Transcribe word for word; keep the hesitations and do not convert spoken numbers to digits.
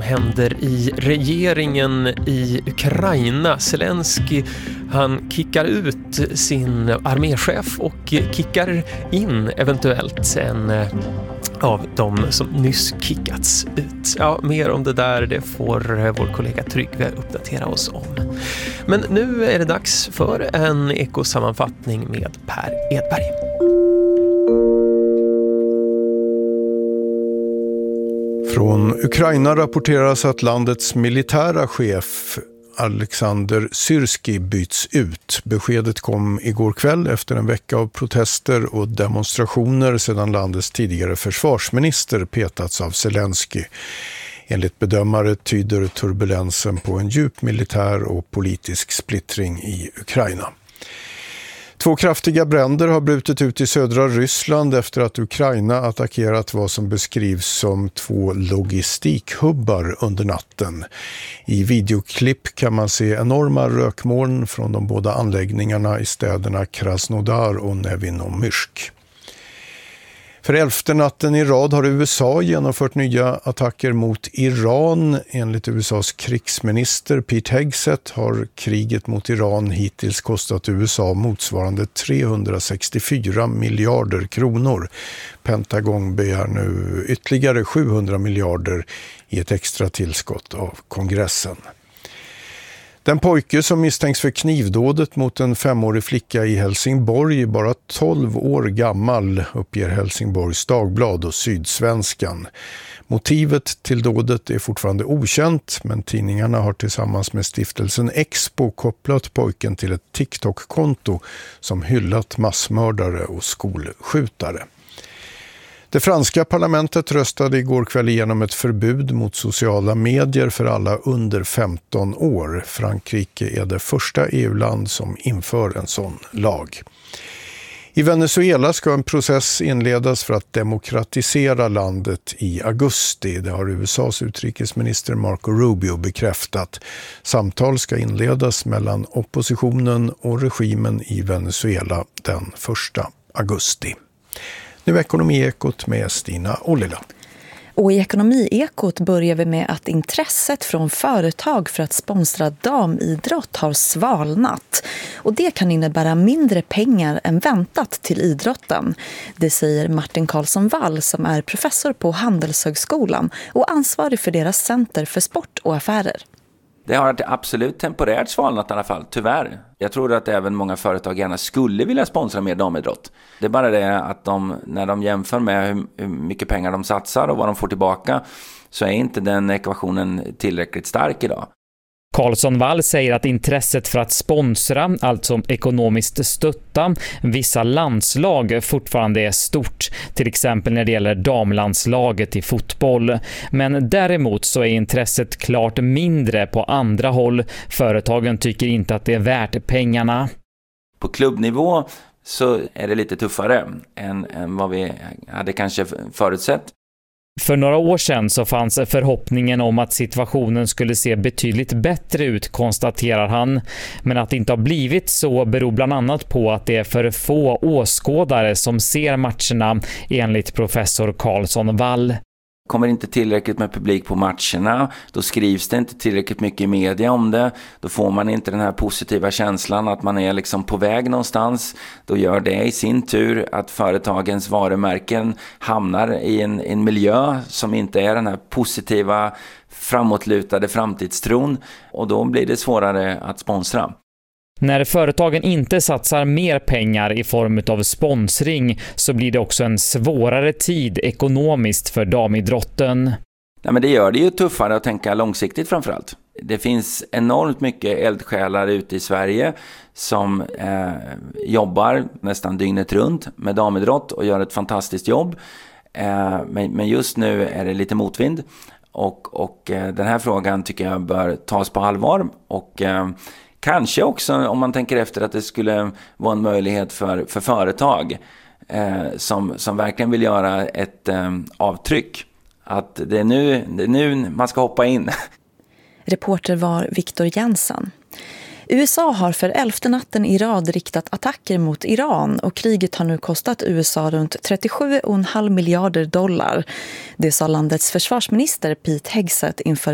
händer i regeringen i Ukraina. Zelensky, han kickar ut sin arméchef och kickar in eventuellt en av de som nyss kickats ut. Ja, mer om det där, det får vår kollega Tryggve uppdatera oss om. Men nu är det dags för en ekosammanfattning med Per Edberg. Från Ukraina rapporteras att landets militära chef Alexander Syrskij byts ut. Beskedet kom igår kväll efter en vecka av protester och demonstrationer sedan landets tidigare försvarsminister petats av Zelensky. Enligt bedömare tyder turbulensen på en djup militär och politisk splittring i Ukraina. Två kraftiga bränder har brutit ut i södra Ryssland efter att Ukraina attackerat vad som beskrivs som två logistikhubbar under natten. I videoklipp kan man se enorma rökmoln från de båda anläggningarna i städerna Krasnodar och Nevinomyrsk. För elfte natten i rad har U S A genomfört nya attacker mot Iran. Enligt U S A:s krigsminister Pete Hegseth har kriget mot Iran hittills kostat U S A motsvarande trehundrasextiofyra miljarder kronor. Pentagon begär nu ytterligare sjuhundra miljarder i ett extra tillskott av kongressen. Den pojke som misstänks för knivdådet mot en femårig flicka i Helsingborg är bara tolv år gammal, uppger Helsingborgs Dagblad och Sydsvenskan. Motivet till dådet är fortfarande okänt, men tidningarna har tillsammans med stiftelsen Expo kopplat pojken till ett TikTok-konto som hyllat massmördare och skolskjutare. Det franska parlamentet röstade igår kväll igenom ett förbud mot sociala medier för alla under femton år. Frankrike är det första E U-land som inför en sån lag. I Venezuela ska en process inledas för att demokratisera landet i augusti. Det har U S A:s utrikesminister Marco Rubio bekräftat. Samtal ska inledas mellan oppositionen och regimen i Venezuela den första augusti. Nu Ekonomiekot med Stina Ollila. Och i Ekonomiekot börjar vi med att intresset från företag för att sponsra damidrott har svalnat. Och det kan innebära mindre pengar än väntat till idrotten. Det säger Martin Karlsson Wall som är professor på Handelshögskolan och ansvarig för deras center för sport och affärer. Det har absolut temporärt svalnat i alla fall, tyvärr. Jag tror att även många företag gärna skulle vilja sponsra mer damidrott. Det är bara det att de, när de jämför med hur, hur mycket pengar de satsar och vad de får tillbaka, så är inte den ekvationen tillräckligt stark idag. Karlsson Wall säger att intresset för att sponsra, alltså ekonomiskt stötta, vissa landslag fortfarande är stort. Till exempel när det gäller damlandslaget i fotboll. Men däremot så är intresset klart mindre på andra håll. Företagen tycker inte att det är värt pengarna. På klubbnivå så är det lite tuffare än, än vad vi hade kanske förutsett. För några år sedan så fanns förhoppningen om att situationen skulle se betydligt bättre ut, konstaterar han. Men att det inte har blivit så beror bland annat på att det är för få åskådare som ser matcherna, enligt professor Karlsson Wall. Kommer inte tillräckligt med publik på matcherna, då skrivs det inte tillräckligt mycket i media om det, då får man inte den här positiva känslan att man är liksom på väg någonstans. Då gör det i sin tur att företagens varumärken hamnar i en, en miljö som inte är den här positiva, framåtlutade framtidstron, och då blir det svårare att sponsra. När företagen inte satsar mer pengar i form av sponsring så blir det också en svårare tid ekonomiskt för damidrotten. Ja, men det gör det ju tuffare att tänka långsiktigt framförallt. Det finns enormt mycket eldsjälar ute i Sverige som eh, jobbar nästan dygnet runt med damidrott och gör ett fantastiskt jobb. Eh, men, men just nu är det lite motvind, och, och eh, den här frågan tycker jag bör tas på allvar, och eh, kanske också, om man tänker efter, att det skulle vara en möjlighet för, för företag eh, som, som verkligen vill göra ett eh, avtryck. Att det är, nu, det är nu man ska hoppa in. Reporter var Viktor Jensen. U S A har för elfte natten i rad riktat attacker mot Iran, och kriget har nu kostat U S A runt trettiosju komma fem miljarder dollar. Det sa landets försvarsminister Pete Hegseth inför